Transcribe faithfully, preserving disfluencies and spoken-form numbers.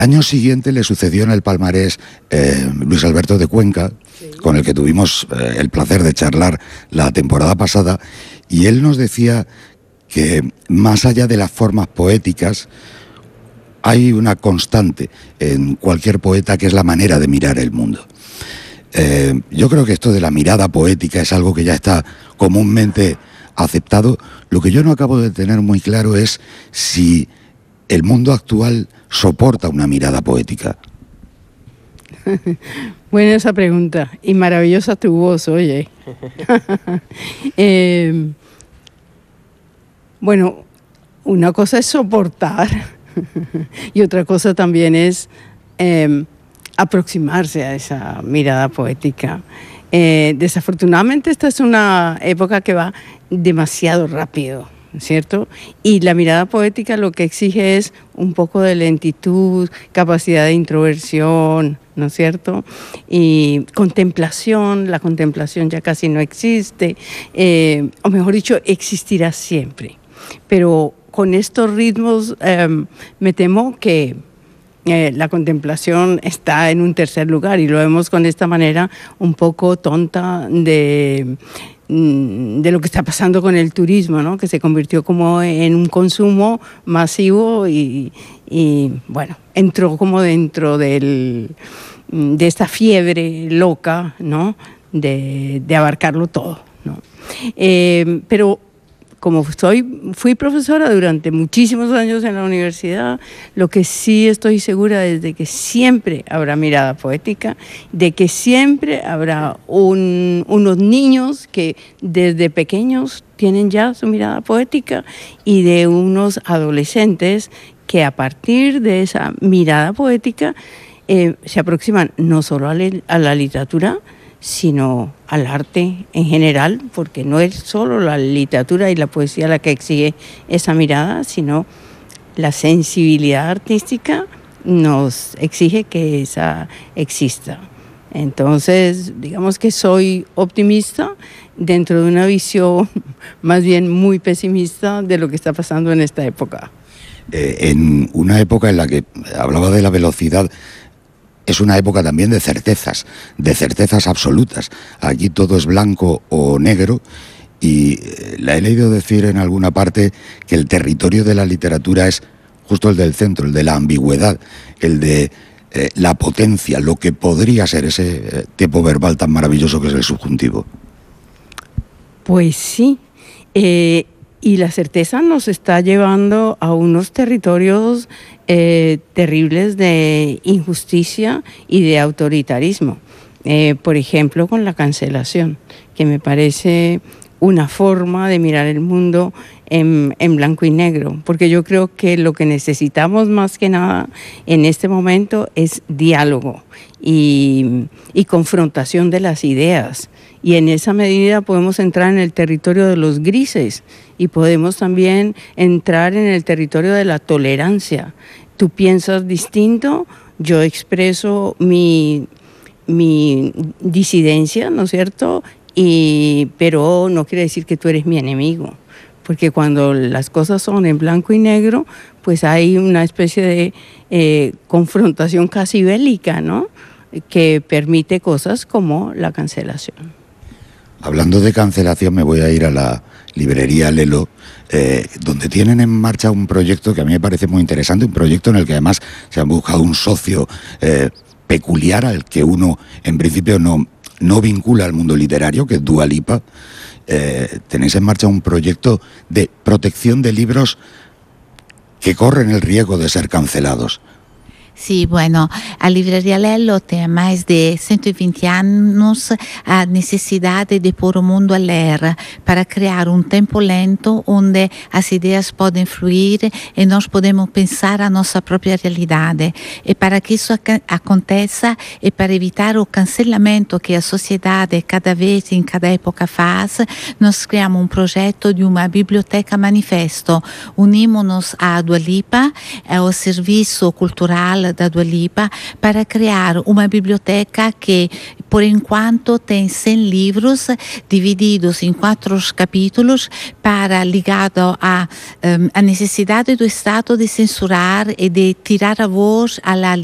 Año siguiente le sucedió en el palmarés eh, Luis Alberto de Cuenca, sí, con el que tuvimos eh, el placer de charlar la temporada pasada, y él nos decía que más allá de las formas poéticas, hay una constante en cualquier poeta que es la manera de mirar el mundo. Eh, yo creo que esto de la mirada poética es algo que ya está comúnmente aceptado. Lo que yo no acabo de tener muy claro es si el mundo actual soporta una mirada poética. Buena esa pregunta, y maravillosa tu voz, oye. eh, bueno, una cosa es soportar y otra cosa también es eh, aproximarse a esa mirada poética. Eh, desafortunadamente esta es una época que va demasiado rápido, ¿cierto? Y la mirada poética lo que exige es un poco de lentitud, capacidad de introversión, ¿no es cierto? Y contemplación, la contemplación ya casi no existe, eh, o mejor dicho, existirá siempre. Pero con estos ritmos eh, me temo que Eh, la contemplación está en un tercer lugar y lo vemos con esta manera un poco tonta de, de lo que está pasando con el turismo, ¿no? Que se convirtió como en un consumo masivo y, y bueno, entró como dentro del, de esta fiebre loca, ¿no? de, de abarcarlo todo, ¿no? Eh, pero como soy, fui profesora durante muchísimos años en la universidad, lo que sí estoy segura es de que siempre habrá mirada poética, de que siempre habrá un, unos niños que desde pequeños tienen ya su mirada poética y de unos adolescentes que a partir de esa mirada poética eh, se aproximan no solo a, le, a la literatura, sino al arte en general, porque no es solo la literatura y la poesía la que exige esa mirada, sino la sensibilidad artística nos exige que esa exista. Entonces, digamos que soy optimista dentro de una visión más bien muy pesimista de lo que está pasando en esta época. Eh, en una época en la que hablaba de la velocidad, es una época también de certezas, de certezas absolutas. Aquí todo es blanco o negro y la he leído decir en alguna parte que el territorio de la literatura es justo el del centro, el de la ambigüedad, el de eh, la potencia, lo que podría ser ese eh, tipo verbal tan maravilloso que es el subjuntivo. Pues sí, eh, y la certeza nos está llevando a unos territorios eh, terribles de injusticia y de autoritarismo. Eh, por ejemplo, con la cancelación, que me parece una forma de mirar el mundo en, en blanco y negro, porque yo creo que lo que necesitamos más que nada en este momento es diálogo y, y confrontación de las ideas. Y en esa medida podemos entrar en el territorio de los grises y podemos también entrar en el territorio de la tolerancia. Tú piensas distinto, yo expreso mi, mi disidencia, ¿no es cierto? Y, pero no quiere decir que tú eres mi enemigo, porque cuando las cosas son en blanco y negro, pues hay una especie de eh, confrontación casi bélica, ¿no? Que permite cosas como la cancelación. Hablando de cancelación, me voy a ir a la librería Lelo, eh, donde tienen en marcha un proyecto que a mí me parece muy interesante, un proyecto en el que además se han buscado un socio eh, peculiar al que uno en principio no, no vincula al mundo literario, que es Dua Lipa. Eh, tenéis en marcha un proyecto de protección de libros que corren el riesgo de ser cancelados. Sí, bueno, a Livraria Lelo tem mais de cento e vinte anos a necessidade de pôr o mundo a ler para criar um tempo lento onde as ideias podem fluir e nós podemos pensar a nossa própria realidade. E para que isso ac- aconteça e para evitar o cancelamento que a sociedade cada vez em cada época faz, nós criamos um projeto de uma biblioteca manifesto. Unimos-nos à Dua Lipa, ao Serviço Cultural da Dua Lipa para crear una biblioteca que por enquanto tem cem livros divididos em quatro capítulos para ligado a um, a necessidade do Estado de censurar e de tirar a voz à